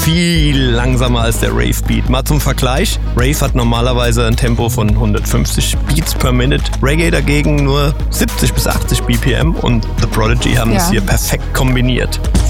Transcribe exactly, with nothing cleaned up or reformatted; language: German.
viel langsamer als der Rave-Beat. Mal zum Vergleich, Rave hat normalerweise ein Tempo von hundertfünfzig Beats per Minute, Reggae dagegen nur siebzig bis achtzig B P M und The Prodigy haben Ja. es hier perfekt kombiniert.